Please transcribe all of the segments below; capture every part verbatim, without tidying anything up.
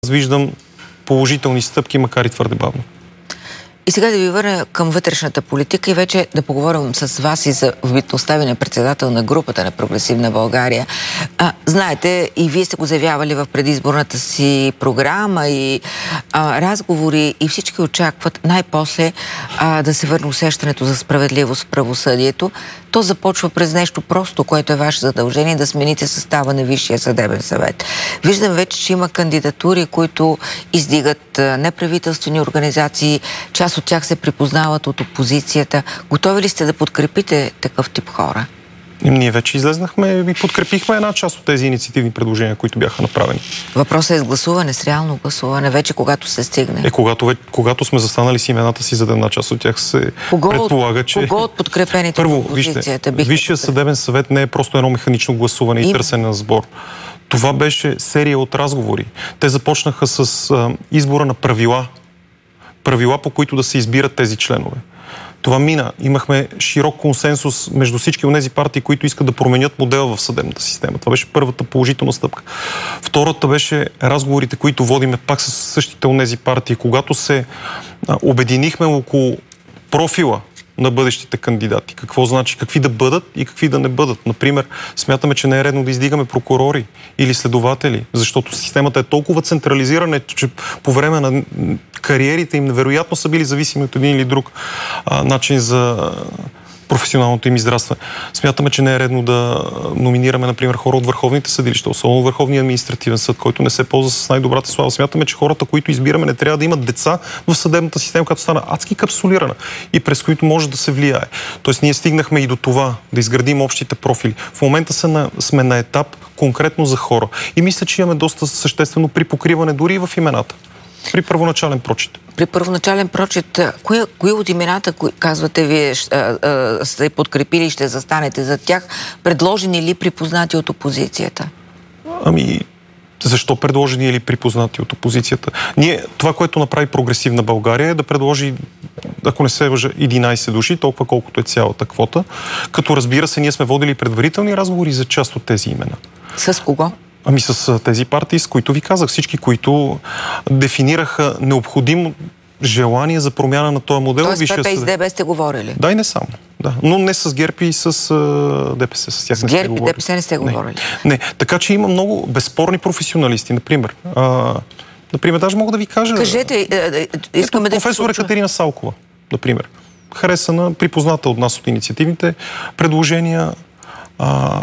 Аз виждам положителни стъпки, макар и твърде бавно. И сега да ви върна към вътрешната политика и вече да поговорим с вас и за битността ви на председател на групата на Прогресивна България. А, знаете, и вие сте го заявявали в предизборната си програма и а, разговори и всички очакват най-после а, да се върне усещането за справедливост в правосъдието. То започва през нещо просто, което е ваше задължение, да смените състава на Висшия съдебен съвет. Виждам вече, че има кандидатури, които издигат неправителствени организации, част от тях се припознават от опозицията. Готови ли сте да подкрепите такъв тип хора? Ние вече излезнахме и подкрепихме една част от тези инициативни предложения, които бяха направени. Въпросът е с гласуване, с реално гласуване, вече когато се стигне. Е, когато, когато сме застанали с имената си, за една част от тях се кого предполага, от, че... Кого от подкрепените Първо, в опозицията вижте, Висшия съдебен съвет не е просто едно механично гласуване и, и търсене на сбор. Това беше серия от разговори. Те започнаха с а, избора на правила. Правила, по които да се избират тези членове. Това мина. Имахме широк консенсус между всички от тези партии, които искат да променят модела в съдебната система. Това беше първата положителна стъпка. Втората беше разговорите, които водиме пак с същите от тези партии, когато се а, обединихме около профила на бъдещите кандидати. Какво значи? Какви да бъдат и какви да не бъдат. Например, смятаме, че не е редно да издигаме прокурори или следователи, защото системата е толкова централизирана, че по време на кариерите им невероятно са били зависими от един или друг а, начин за професионалното им израстване. Смятаме, че не е редно да номинираме, например, хора от върховните съдилища, особено Върховния административен съд, който не се ползва с най-добрата слава. Смятаме, че хората, които избираме, не трябва да имат деца в съдебната система, която стана адски капсулирана и през които може да се влияе. Тоест, ние стигнахме и до това, да изградим общите профили. В момента са на, сме на етап конкретно за хора. И мисля, че имаме доста съществено припокриване дори и в имената. При първоначален прочит. При първоначален прочит, кои, кои от имената, кои, казвате вие, а, а, сте подкрепили и ще застанете за тях, предложени или припознати от опозицията? Ами, защо предложени или припознати от опозицията? Ние, това, което направи Прогресивна България, е да предложи, ако не се лъжа, единайсет души, толкова колкото е цялата квота, като разбира се, ние сме водили предварителни разговори за част от тези имена. С кого? Ами с тези партии, с които ви казах, всички, които дефинираха необходимо желание за промяна на този модел. Тоест П П и с Д Б сте говорили? Да, и не само. Да. Но не с ГЕРБ и с uh, Д П С. С, тях с не ГЕРБ и Д П С не сте говорили? Не. не. Така че има много безспорни професионалисти. Например, а, например даже мога да ви кажа... Кажете, искаме да... Професор Екатерина Салкова, например. Харесана, припозната от нас от инициативните предложения, а,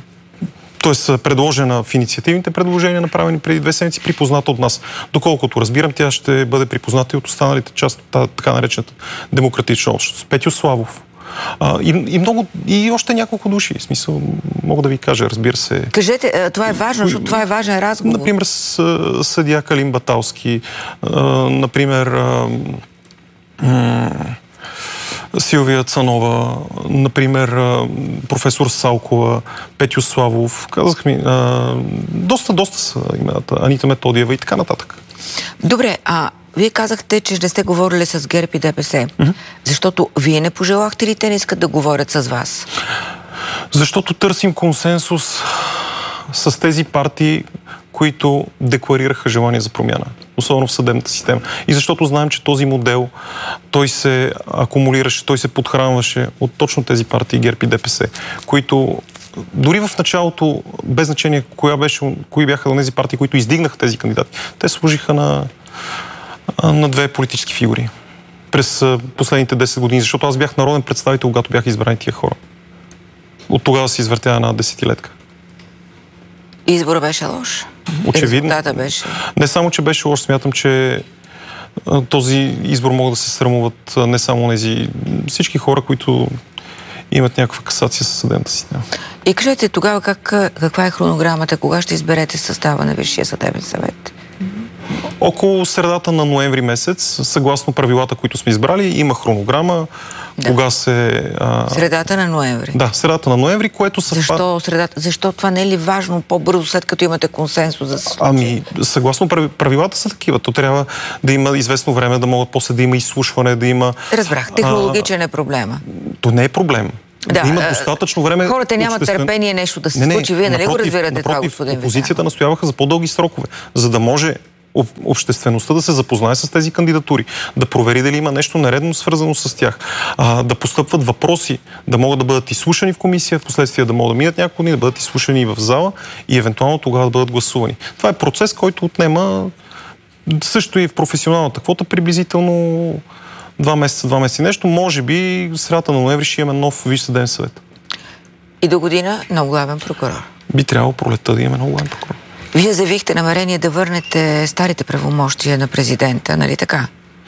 т.е. предложена в инициативните предложения, направени преди две седмици, припозната от нас. Доколкото разбирам, тя ще бъде припозната и от останалите част от тази така наречената демократична общност. Петю Славов. А, и, и, много, и още няколко души. В смисъл, мога да ви кажа, разбира се. Кажете, това е важно, защото това е важен разговор. Например, с, съдия Калин Баталски, а, например, а, м- Силвия Цанова, например, професор Салкова, Петю Славов, казах ми, а, доста, доста са имената, Анита Методиева и така нататък. Добре, а вие казахте, че не сте говорили с ГЕРБ и Д П С. Mm-hmm. Защото вие не пожелахте ли те не искат да говорят с вас? Защото търсим консенсус с тези партии, които декларираха желание за промяна, особено в съдебната система. И защото знаем, че този модел, той се акумулираше, той се подхранваше от точно тези партии ГЕРБ и Д П С, които дори в началото, без значение коя беше, кои бяха тези партии, които издигнаха тези кандидати, те служиха на, на две политически фигури през последните десет години, защото аз бях народен представител, когато бяха избрани тия хора. От тогава се извъртя една десетилетка. Изборът беше лош. Очевидно. Беше. Не само, че беше лош, смятам, че този избор могат да се срамуват не само тези всички хора, които имат някаква касация със съдебната система. И кажете тогава как, каква е хронограмата, кога ще изберете състава на Висшия съдебен съвет? Около средата на ноември месец, съгласно правилата, които сме избрали, има хронограма, да. Кога се... А... Средата на ноември. Да, средата на ноември, което съвпада... Защо средата? Защо това не е ли важно по-бързо, след като имате консенсус за се случи? Ами, съгласно правилата са такива. То трябва да има известно време, да могат после да има изслушване, да има... Разбрах, технологичен а... е проблема. То не е проблем. Да, да има достатъчно време. Хората нямат обществен... търпение нещо да се не, случи. Вие нали го разбирате това, господин Витанов? Опозицията настояваха за по-дълги срокове, за да може обществеността да се запознае с тези кандидатури, да провери дали има нещо нередно свързано с тях, а, да постъпват въпроси, да могат да бъдат изслушани в комисия, в последствие да могат да минат няколко дни, да бъдат изслушани в зала и евентуално тогава да бъдат гласувани. Това е процес, който отнема също и в професионалната квота приблизително два месеца, два месеца и нещо. Може би средата на ноември ще имаме нов Висш съдебен съвет. И до година нов главен прокурор. Би трябвало пролетта да имаме нов главен прокурор. Вие заявихте намерение да върнете старите правомощия на президента, нали така?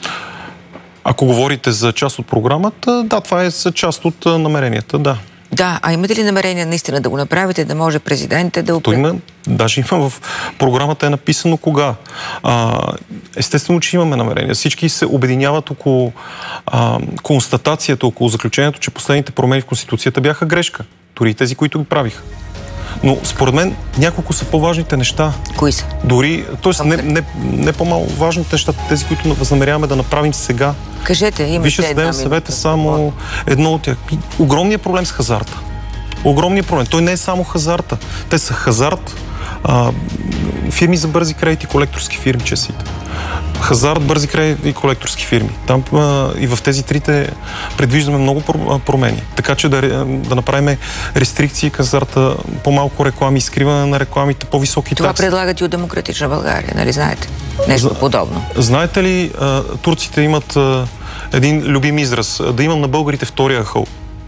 Ако говорите за част от програмата, да, това е за част от намеренията, да. Да, а имате ли намерение наистина да го направите, да може президента да... То има, даже има в програмата е написано кога. А, естествено, че имаме намерение. Всички се обединяват около а, констатацията, около заключението, че последните промени в Конституцията бяха грешка. Дори и тези, които ги правиха. Но според мен няколко са по-важните неща. Кои са? Дори, т.е. не, не, не по-малко важните неща, тези, които възнамеряваме да направим сега. Кажете, имате Висшият съдебен съвет е само едно от тях. Огромният проблем с хазарта. Огромният проблем. Той не е само хазарта. Те са хазарт, а, фирми за бързи кредити, колекторски фирми, честите. Хазарт, бързи кредити и колекторски фирми. Там а, и в тези трите предвиждаме много промени. Така че да, да направим рестрикции към хазарта, по-малко реклами, изкриване на рекламите, по-високи Това такси. Това предлагат и от Демократична България, нали знаете? Нещо За, подобно. Знаете ли, а, турците имат а, един любим израз, да имам на българите втория акъл.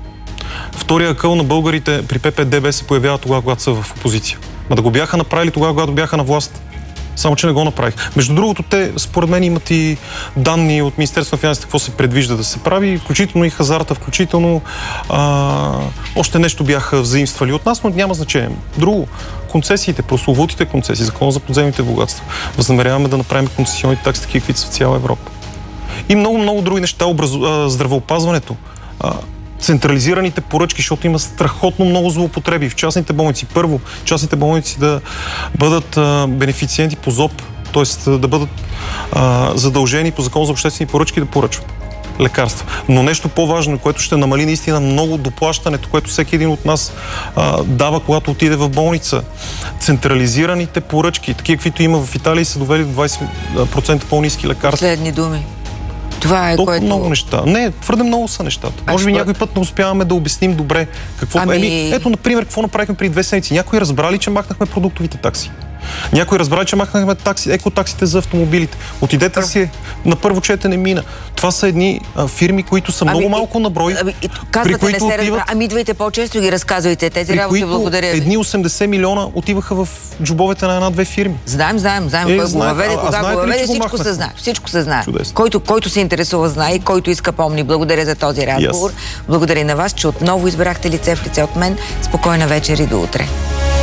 Втория акъл на българите при П П Д Б се появява тогава, когато са в опозиция. Ма да го бяха направили тогава, когато бяха на власт. Само, че не го направих. Между другото, те, според мен, имат и данни от Министерството на финансите, какво се предвижда да се прави, включително и хазарта, включително а, още нещо бяха взаимствали от нас, но няма значение. Друго, концесиите, прословутите концесии, закона за подземните богатства. Възнамеряваме да направим концесионните такси, такива, каквито са в цяла Европа. И много-много други неща, образу... а, здравеопазването. А, централизираните поръчки, защото има страхотно много злоупотреби в частните болници. Първо, частните болници да бъдат а, бенефициенти по ЗОП, т.е. да бъдат а, задължени по закон за обществени поръчки да поръчват лекарства. Но нещо по-важно, което ще намали наистина много доплащането, което всеки един от нас а, дава, когато отиде в болница. Централизираните поръчки, такива, каквито има в Италия, са довели до двайсет процента по-ниски лекарства. Следни думи. Това е толкова което... много неща. Не, твърде много са нещата. А Може би някой път не успяваме да обясним добре какво... Ами... Еми, ето, например, какво направихме преди две седмици. Някои разбрали, че махнахме продуктовите такси. Някои разбрали, че махнахме такси, екотаксите за автомобилите. Отидете си на първо четене мина. Това са едни а, фирми, които са много ами, малко на брой. Ами, казвате, при които не се отиват... Ами идвайте по-често ги разказвайте. Тези работи, благодаря ви. Едни осемдесет милиона отиваха в джобовете на една-две фирми. Знаем, знаем, знаем. Е, кой го въведе, кога го въведе, всичко се знае. Всичко се знае. Който, който се интересува, знае и който иска помни. Благодаря за този разговор. Yes. Благодаря на вас, че отново избрахте лице в лице от мен. Спокойна вечер и до утре.